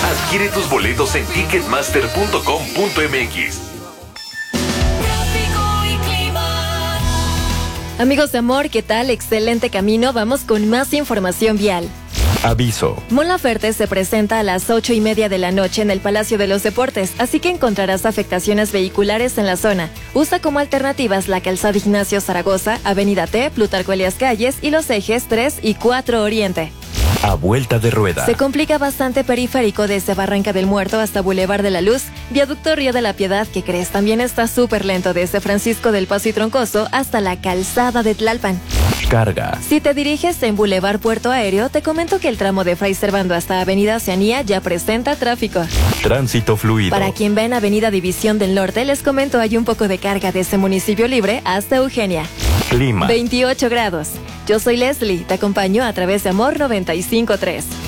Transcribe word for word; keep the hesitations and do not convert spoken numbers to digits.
Adquiere tus boletos en ticketmaster punto com punto m x. Amigos de amor, ¿qué tal? Excelente camino. Vamos con más información vial. Aviso. Mon Laferte se presenta a las ocho y media de la noche en el Palacio de los Deportes, así que encontrarás afectaciones vehiculares en la zona. Usa como alternativas la calzada Ignacio Zaragoza, Avenida T, Plutarco Elías Calles y los ejes tres y cuatro Oriente. A vuelta de rueda. Se complica bastante periférico desde Barranca del Muerto hasta Boulevard de la Luz, Viaducto Río de la Piedad, que crees también está súper lento desde Francisco del Paso y Troncoso hasta la calzada de Tlalpan. Carga. Si te diriges en Boulevard Puerto Aéreo, te comento que el tramo de Fray Servando hasta Avenida Oceanía ya presenta tráfico. Tránsito fluido. Para quien va en Avenida División del Norte, les comento hay un poco de carga desde Municipio Libre hasta Eugenia. Clima. veintiocho grados. Yo soy Leslie, te acompaño a través de Amor noventa y cinco punto tres.